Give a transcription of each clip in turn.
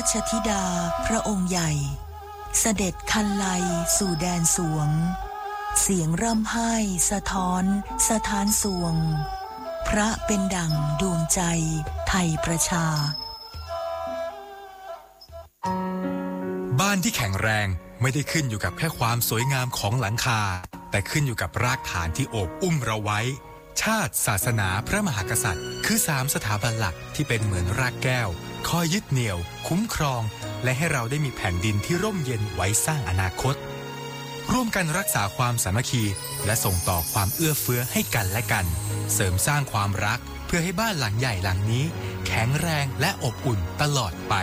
ชธิดาพระองค์ใหญ่เสด็จคันไลสู่แดนสวงเสียงร่ำไห้สะท้อนสถานสวงพระเป็นดั่งดวงใจไทยประชาบ้านที่แข็งแรงไม่ได้ขึ้นอยู่กับแค่ความสวยงามของหลังคาแต่ขึ้นอยู่กับรากฐานที่โอบอุ้มเราไว้ชาติศาสนาพระมหากษัตริย์คือ3สถาบันหลักที่เป็นเหมือนรากแก้วคอยยึดเหนี่ยวคุ้มครองและให้เราได้มีแผ่นดินที่ร่มเย็นไว้สร้างอนาคตร่วมกันรักษาความสามัคคีและส่งต่อความเอื้อเฟื้อให้กันและกันเสริมสร้างความรักเพื่อให้บ้านหลังใหญ่หลังนี้แข็งแรงและอบอุ่นตลอดไป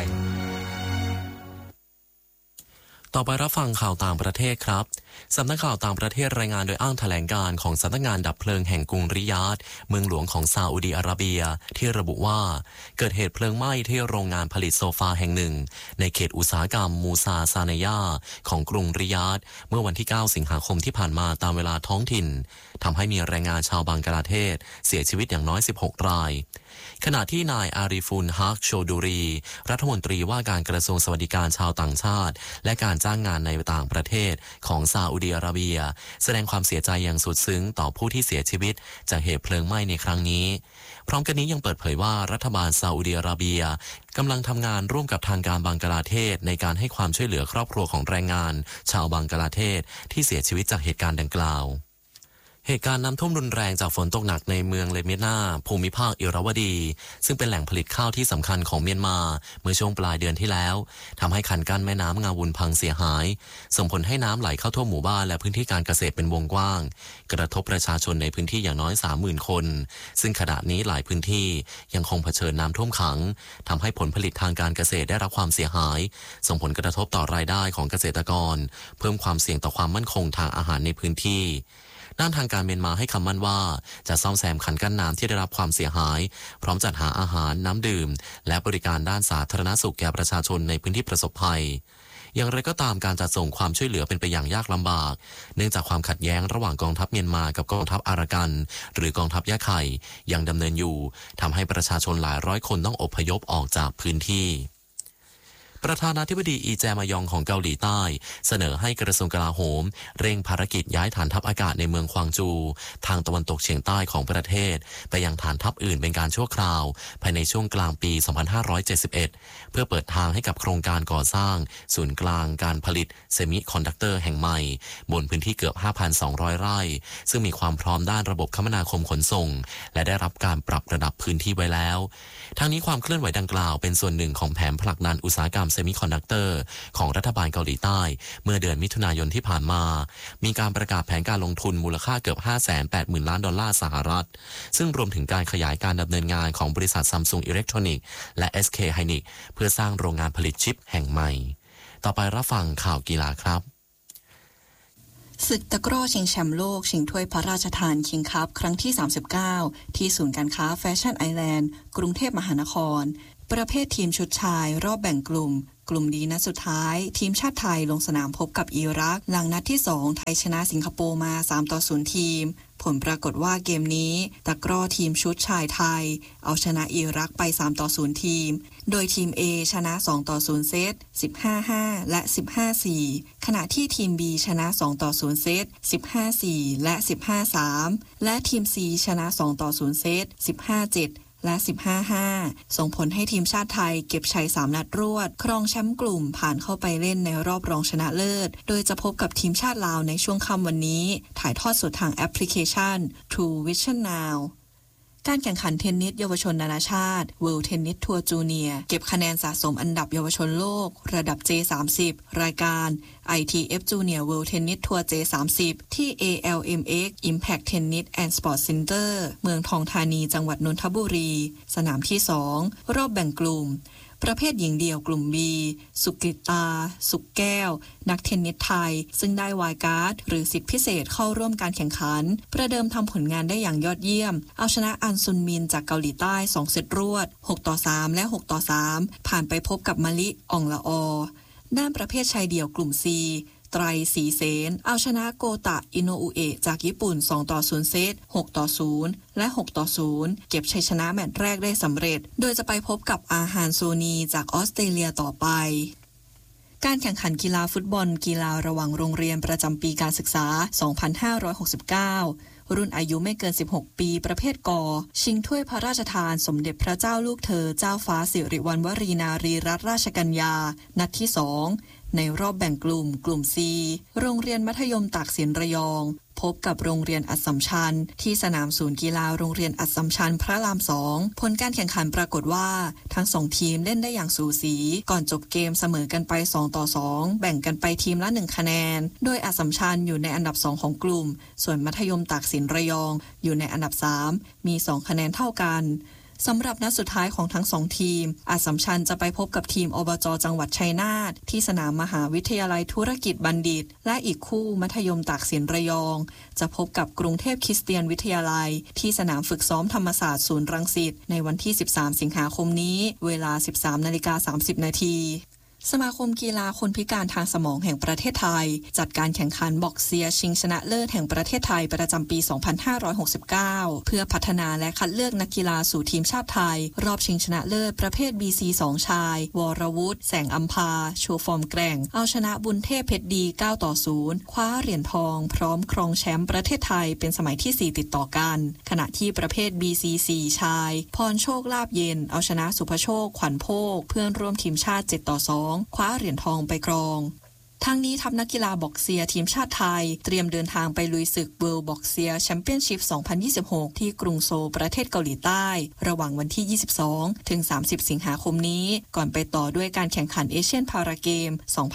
ต่อไปรับฟังข่าวต่างประเทศครับสำนักข่าวต่างประเทศรายงานโดยอ้างแถลงการของสำนักงานดับเพลิงแห่งกรุงริยาดเมืองหลวงของซาอุดีอาระเบียที่ระบุว่าเกิดเหตุเพลิงไหม้ที่โรงงานผลิตโซฟาแห่งหนึ่งในเขตอุตสาหกรรมมูซาซาเนยาของกรุงริยาดเมื่อวันที่9สิงหาคมที่ผ่านมาตามเวลาท้องถิ่นทำให้มีแรงงานชาวบังกลาเทศเสียชีวิตอย่างน้อย16รายขณะที่นายอาริฟุนฮักโชดูรีรัฐมนตรีว่าการกระทรวงสวัสดิการชาวต่างชาติและการจ้างงานในต่างประเทศของซาอุดิอาระเบียแสดงความเสียใจอย่างสุดซึ้งต่อผู้ที่เสียชีวิตจากเหตุเพลิงไหม้ในครั้งนี้พร้อมกันนี้ยังเปิดเผยว่ารัฐบาลซาอุดิอาระเบียกำลังทำงานร่วมกับทางการบังกลาเทศในการให้ความช่วยเหลือครอบครัวของแรงงานชาวบังกลาเทศที่เสียชีวิตจากเหตุการณ์ดังกล่าวเหตุการณ์น้ำท่วมรุนแรงจากฝนตกหนักในเมืองเลเมนาภูมิภาคอิราวดีซึ่งเป็นแหล่งผลิตข้าวที่สำคัญของเมียนมาเมื่อช่วงปลายเดือนที่แล้วทำให้คันกั้นแม่น้ำงาวุนพังเสียหายส่งผลให้น้ำไหลเข้าท่วมหมู่บ้านและพื้นที่การเกษตรเป็นวงกว้างกระทบประชาชนในพื้นที่อย่างน้อย 30,000 คนซึ่งขณะนี้หลายพื้นที่ยังคงเผชิญน้ำท่วมขังทำให้ผลผลิตทางการเกษตรได้รับความเสียหายส่งผลกระทบต่อรายได้ของเกษตรกรเพิ่มความเสี่ยงต่อความมั่นคงทางอาหารในพื้นที่ด้านทางการเมียนมาให้คำมั่นว่าจะซ่อมแซมคันกั้นน้ำที่ได้รับความเสียหายพร้อมจัดหาอาหารน้ำดื่มและบริการด้านสาธารณสุขแก่ประชาชนในพื้นที่ประสบภัยอย่างไรก็ตามการจัดส่งความช่วยเหลือเป็นไปอย่างยากลำบากเนื่องจากความขัดแย้งระหว่างกองทัพเมียนมากับกองทัพอารากันหรือกองทัพยะไข่ยังดำเนินอยู่ทำให้ประชาชนหลายร้อยคนต้องอพยพออกจากพื้นที่ประธานาธิบดีอีแจมายองของเกาหลีใต้เสนอให้กระทรวงกลาโหมเร่งภารกิจย้ายฐานทัพอากาศในเมืองควางจูทางตะวันตกเฉียงใต้ของประเทศไปยังฐานทัพอื่นเป็นการชั่วคราวภายในช่วงกลางปี 2571 เพื่อเปิดทางให้กับโครงการก่อสร้างศูนย์กลางการผลิตเซมิคอนดักเตอร์แห่งใหม่บนพื้นที่เกือบ 5,200 ไร่ซึ่งมีความพร้อมด้านระบบคมนาคมขนส่งและได้รับการปรับระดับพื้นที่ไว้แล้วทั้งนี้ความเคลื่อนไหวดังกล่าวเป็นส่วนหนึ่งของแผนผลักดันอุตสาหกรรมเซมิคอนดักเตอร์ของรัฐบาลเกาหลีใต้เมื่อเดือนมิถุนายนที่ผ่านมามีการประกาศแผนการลงทุนมูลค่าเกือบ 580,000 ล้านดอลลาร์สหรัฐซึ่งรวมถึงการขยายการดำเนินงานของบริษัท Samsung Electronics และ SK Hynix เพื่อสร้างโรงงานผลิตชิปแห่งใหม่ต่อไปรับฟังข่าวกีฬาครับศึกตะกร้อชิงแชมป์โลกชิงถ้วยพระราชทานคิงคัพครั้งที่39ที่ศูนย์การค้าแฟชั่นไอแลนด์กรุงเทพมหานครประเภททีมชุดชายรอบแบ่งกลุ่มดีนัดสุดท้ายทีมชาติไทยลงสนามพบกับอิรักหลังนัดที่2ไทยชนะสิงคโปร์มา3-0ทีมผลปรากฏว่าเกมนี้ตะกร้อทีมชุดชายไทยเอาชนะอิรักไป3-0ทีมโดยทีม A ชนะ2-0เซต 15-5 และ 15-4 ขณะที่ทีม B ชนะ2-0เซต 15-4 และ 15-3 และทีม C ชนะ2-0เซต 15-7และ 15-5 ส่งผลให้ทีมชาติไทยเก็บชัย3นัดรวดครองแชมป์กลุ่มผ่านเข้าไปเล่นในรอบรองชนะเลิศโดยจะพบกับทีมชาติลาวในช่วงค่ำวันนี้ถ่ายทอดสดทางแอปพลิเคชัน True Vision Now การแข่งขันเทนนิสเยาวชนนานาชาติ World Tennis Tour Junior เก็บคะแนนสะสมอันดับเยาวชนโลกระดับ J30 รายการ ITF Junior World Tennis Tour J30 ที่ ALMX Impact Tennis and Sports Center เมืองทองธานีจังหวัดนนทบุรีสนามที่2รอบแบ่งกลุ่มประเภทหญิงเดี่ยวกลุ่ม B สุกฤตาสุกแก้วนักเทนนิสไทยซึ่งได้วายการ์ดหรือสิทธิพิเศษเข้าร่วมการแข่งขันประเดิมทำผลงานได้อย่างยอดเยี่ยมเอาชนะอันซุนมินจากเกาหลีใต้2เซตรวด6-3และ6-3ผ่านไปพบกับมะลิอ่องละอด้านประเภทชายเดี่ยวกลุ่ม C ไตรศรีเสนเอาชนะโกตะอิโนอุเอะจากญี่ปุ่น2-0เซต6-0และ6-0เก็บชัยชนะแมตช์แรกได้สำเร็จโดยจะไปพบกับอาฮานโซนีจากออสเตรเลียต่อไปการแข่งขันกีฬาฟุตบอลกีฬาระหว่างโรงเรียนประจำปีการศึกษา2569รุ่นอายุไม่เกิน16ปีประเภทกชิงถ้วยพระราชทานสมเด็จพระเจ้าลูกเธอเจ้าฟ้าสิริวัณวรีนารีรัตนราชกัญญานัดที่2ในรอบแบ่งกลุ่ม C โรงเรียนมัธยมตากสินระยองพบกับโรงเรียนอัสสัมชัญที่สนามศูนย์กีฬาโรงเรียนอัสสัมชัญพระราม2ผลการแข่งขันปรากฏว่าทั้ง2ทีมเล่นได้อย่างสูสีก่อนจบเกมเสมอกันไป2-2แบ่งกันไปทีมละ1คะแนนโดยอัสสัมชัญอยู่ในอันดับ2ของกลุ่มส่วนมัธยมตากสินระยองอยู่ในอันดับ3มี2คะแนนเท่ากันสำหรับนัดสุดท้ายของทั้ง2ทีมอัสสัมชัญจะไปพบกับทีมอบจ.จังหวัดชัยนาทที่สนามมหาวิทยาลัยธุรกิจบัณฑิตและอีกคู่มัธยมตากสินระยองจะพบกับกรุงเทพคริสเตียนวิทยาลัยที่สนามฝึกซ้อมธรรมศาสตร์ศูนย์รังสิตในวันที่13สิงหาคมนี้เวลา 13:30 น.สมาคมกีฬาคนพิการทางสมองแห่งประเทศไทยจัดการแข่งขันบ็อกเซียชิงชนะเลิศแห่งประเทศไทยประจำปี 2569 เพื่อพัฒนาและคัดเลือกนักกีฬาสู่ทีมชาติไทยรอบชิงชนะเลิศประเภท BC2 ชายวรวุฒิแสงอัมพาโชว์ฟอร์มแกร่งเอาชนะบุญเทพเพชรดี 9-0 คว้าเหรียญทองพร้อมครองแชมป์ประเทศไทยเป็นสมัยที่ 4 ติดต่อกันขณะที่ประเภท BC4 ชายพรโชคลาภเย็นเอาชนะสุภโชคขวัญโภคเพื่อนร่วมทีมชาติ 7-2 คว้าเหรียญทองไปครองทั้งนี้ทัพนักกีฬาบ็อกเซียทีมชาติไทยเตรียมเดินทางไปลุยศึก World Boxia Championship 2026 ที่กรุงโซลประเทศเกาหลีใต้ระหว่างวันที่22ถึง30สิงหาคมนี้ก่อนไปต่อด้วยการแข่งขันเอเชียนพาราเกม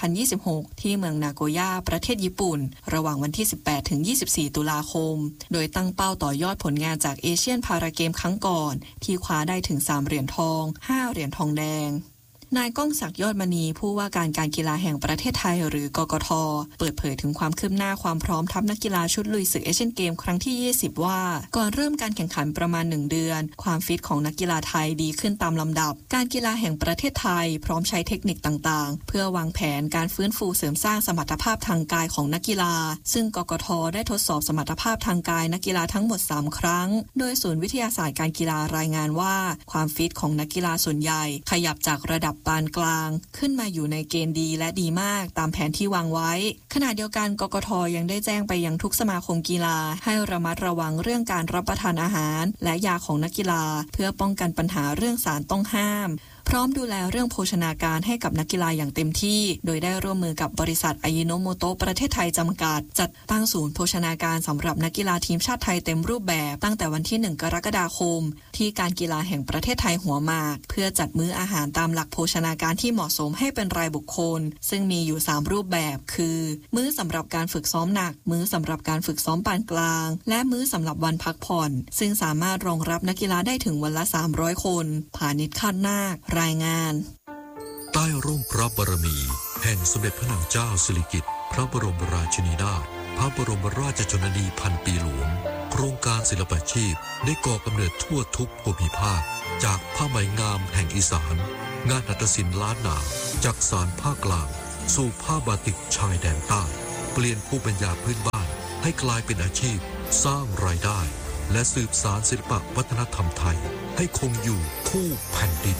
2026ที่เมืองนาโกย่าประเทศญี่ปุ่นระหว่างวันที่18ถึง24ตุลาคมโดยตั้งเป้าต่อยอดผลงานจากเอเชียนพาราเกมครั้งก่อนที่คว้าได้ถึง3เหรียญทอง5เหรียญทองแดงนายก้องศักดิ์ยอดมณีผู้ว่าการการกีฬาแห่งประเทศไทยหรือกกท.เปิดเผยถึงความคืบหน้าความพร้อมทัพนักกีฬาชุดลุยศึกเอเชียนเกมครั้งที่20ว่าก่อนเริ่มการแข่งขันประมาณ1เดือนความฟิตของนักกีฬาไทยดีขึ้นตามลำดับการกีฬาแห่งประเทศไทยพร้อมใช้เทคนิคต่างๆเพื่อวางแผนการฟื้นฟูเสริมสร้างสมรรถภาพทางกายของนักกีฬาซึ่งกกท.ได้ทดสอบสมรรถภาพทางกายนักกีฬาทั้งหมด3ครั้งโดยศูนย์วิทยาศาสตร์การกีฬารายงานว่าความฟิตของนักกีฬาส่วนใหญ่ขยับจากระดับปานกลางขึ้นมาอยู่ในเกณฑ์ดีและดีมากตามแผนที่วางไว้ขณะเดียวกันกกท.ยังได้แจ้งไปยังทุกสมาคมกีฬาให้ระมัดระวังเรื่องการรับประทานอาหารและยาของนักกีฬาเพื่อป้องกันปัญหาเรื่องสารต้องห้ามพร้อมดูแลเรื่องโภชนาการให้กับนักกีฬาอย่างเต็มที่โดยได้ร่วมมือกับบริษัทอายิโนโมโตะประเทศไทยจำกัดจัดตั้งศูนย์โภชนาการสำหรับนักกีฬาทีมชาติไทยเต็มรูปแบบตั้งแต่วันที่1กรกฎาคมที่การกีฬาแห่งประเทศไทยหัวหมากเพื่อจัดมื้ออาหารตามหลักโภชนาการที่เหมาะสมให้เป็นรายบุคคลซึ่งมีอยู่3รูปแบบคือมื้อสำหรับการฝึกซ้อมหนักมื้อสำหรับการฝึกซ้อมปานกลางและมื้อสำหรับวันพักผ่อนซึ่งสามารถรองรับนักกีฬาได้ถึงวันละ300คนผานิช คาดนาครายงานใต้ร่มพระบารมีแห่งสมเด็จพระนางเจ้าสิริกิติ์พระบรมราชินีนาถพระบรมราชชนนีพันปีหลวงโครงการศิลปาชีพได้ก่อกำเนิดทั่วทุกภูมิภาคจากผ้าไหมงามแห่งอีสานงานหัตถศิลป์ล้านนาจากสานภาคกลางสู่ผ้าบาติกชายแดนใต้เปลี่ยนภูมิปัญญาพื้นบ้านให้กลายเป็นอาชีพสร้างรายได้และสืบสานศิลปวัฒนธรรมไทยให้คงอยู่คู่แผ่นดิน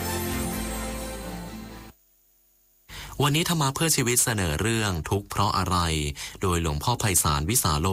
วันนี้ธรรมะเพื่อชีวิตเสนอเรื่องทุกข์เพราะอะไรโดยหลวงพ่อไพศาลวิสาโล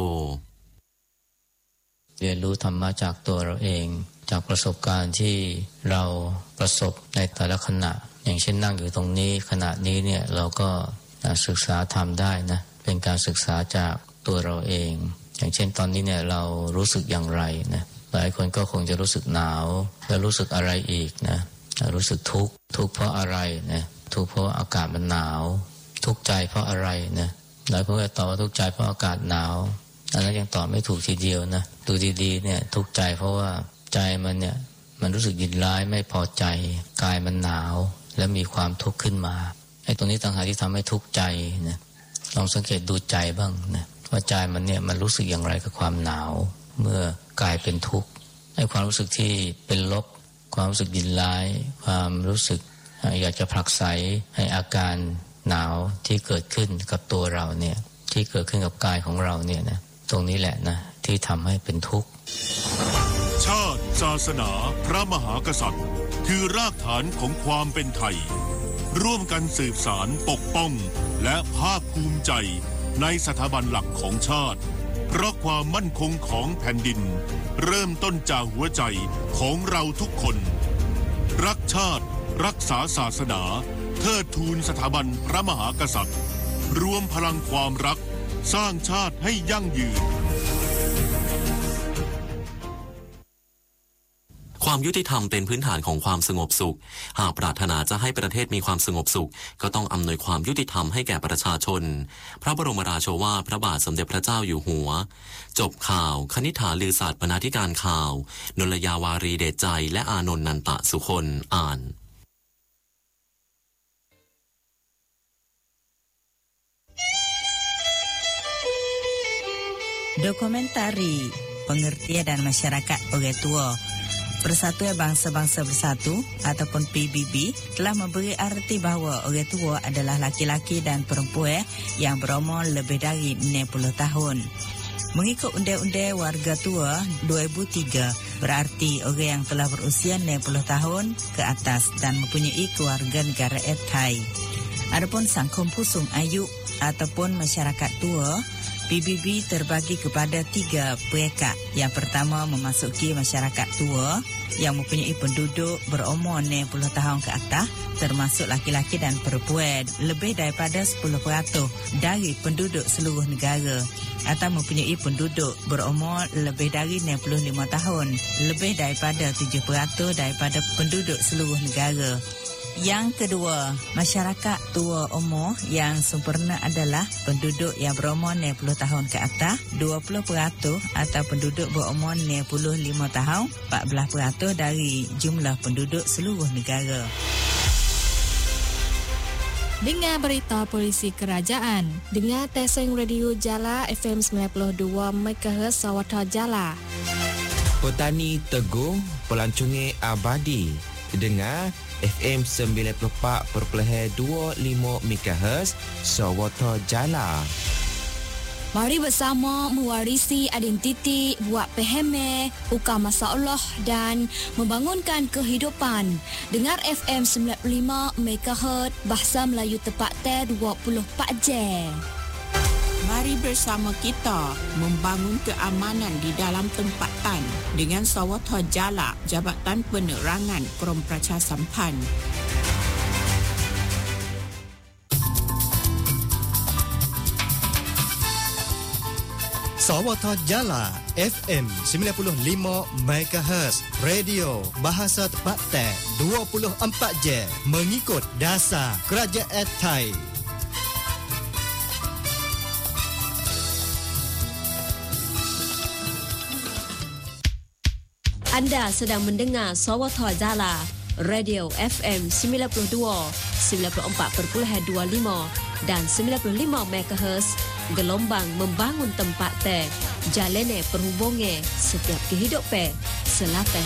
เรียนรู้ธรรมะจากตัวเราเองจากประสบการณ์ที่เราประสบในแต่ละขณะอย่างเช่นนั่งอยู่ตรงนี้ขณะนี้เนี่ยเราก็ศึกษาธรรมได้นะเป็นการศึกษาจากตัวเราเองอย่างเช่นตอนนี้เนี่ยเรารู้สึกอย่างไรนะหลายคนก็คงจะรู้สึกหนาวแล้วรู้สึกอะไรอีกนะรู้สึกทุกข์เพราะอะไรนะทุกข์เพราะอากาศมันหนาวทุกข์ใจเพราะอะไรนะหลายคนก็ตอบว่าทุกข์ใจเพราะอากาศหนาวอันนั้นยังตอบไม่ถูกทีเดียวนะดูดีๆเนี่ยทุกข์ใจเพราะว่าใจมันเนี่ยมันรู้สึกยินร้ายไม่พอใจกายมันหนาวแล้วมีความทุกข์ขึ้นมาไอ้ตรงนี้ต่างหากที่ทำให้ทุกข์ใจนะลองสังเกตดูใจบ้างนะว่าใจมันเนี่ยมันรู้สึกอย่างไรกับความหนาวเมื่อกายเป็นทุกข์ไอ้ความรู้สึกที่เป็นลบความรู้สึกยินร้ายความรู้สึกอยากจะผลักไสให้อาการหนาวที่เกิดขึ้นกับตัวเราเนี่ยที่เกิดขึ้นกับกายของเราเนี่ยนะตรงนี้แหละนะที่ทำให้เป็นทุกข์ชาติศาสนาพระมหากษัตริย์คือรากฐานของความเป็นไทยร่วมกันสืบสานปกป้องและภาคภูมิใจในสถาบันหลักของชาติเพราะความมั่นคงของแผ่นดินเริ่มต้นจากหัวใจของเราทุกคนรักชาติรักษาศาสนาเทิดทูนสถาบันพระมหากษัตริย์รวมพลังความรักสร้างชาติให้ยั่งยืนความยุติธรรมเป็นพื้นฐานของความสงบสุขหากปรารถนาจะให้ประเทศมีความสงบสุขก็ต้องอำนวยความยุติธรรมให้แก่ประชาชนพระบรมราโชวาทพระบาทสมเด็จพระเจ้าอยู่หัวจบข่าวคณิษฐาลือศาสตร์บรรณาธิการข่าวนลยาวารีเดชใจและอานนท์นันตะสุคนอ่าน Dokumentari Pengertian dan Masyarakat Orang Tua Persatuan Bangsa-Bangsa Bersatu ataupun PBB telah memberi arti bahawa orang tua adalah laki-laki dan perempuan yang berumur lebih dari 60 tahun. Mengikut Undang-Undang Warga Tua 2003, berarti orang yang telah berusia 60 tahun ke atas dan mempunyai keluarga negara Thai. Adapun Sangkum Pusung Ayu ataupun masyarakat tua, PBB terbagi kepada 3 peringkat. Yang pertama memasuki masyarakat tua yang mempunyai penduduk berumur 60 tahun ke atas termasuk laki-laki dan perempuan lebih daripada 10% dari penduduk seluruh negara atau mempunyai penduduk berumur lebih dari 65 tahun lebih daripada 7% daripada penduduk seluruh negara. Yang kedua, masyarakat tua umur yang sempurna adalah penduduk yang berumur 60 tahun ke atas, 20% atau penduduk berumur 65 tahun, 14% dari jumlah penduduk seluruh negara. Dengar berita polisi kerajaan. Dengar Teseng Radio Jala FM 92 MHz Sawatha Jala. Petani Teguh, Pelancongan Abadi. Dengar FM 94.25 MHz Sawatha Jala. Mari bersama mewarisi identiti, buat peheme, ukar masalah dan membangunkan kehidupan. Dengar FM 95 MHz Bahasa Melayu tepat 24 jam. Mari bersama kita membangun keamanan di dalam tempatan dengan Sawatha Jala, Jabatan Penerangan Perampraca Sampan. Sawatha Jala FM 95 MHz Radio Bahasa Tempatan 24 jam mengikut dasar Kerajaan Thai. Anda sedang mendengar Sawatha Jala, Radio FM 92, 94.25 dan 95 MHz, gelombang membangun tempat teh, jalane perhubungan setiap kehidupan, selapeh